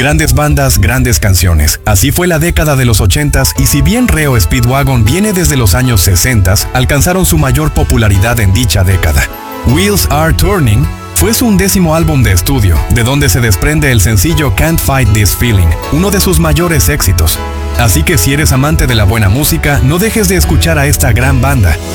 Grandes bandas, grandes canciones. Así fue la década de los 80s y si bien Reo Speedwagon viene desde los años 60s, alcanzaron su mayor popularidad en dicha década. Wheels Are Turning fue su 11º álbum de estudio, de donde se desprende el sencillo Can't Fight This Feeling, uno de sus mayores éxitos. Así que si eres amante de la buena música, no dejes de escuchar a esta gran banda.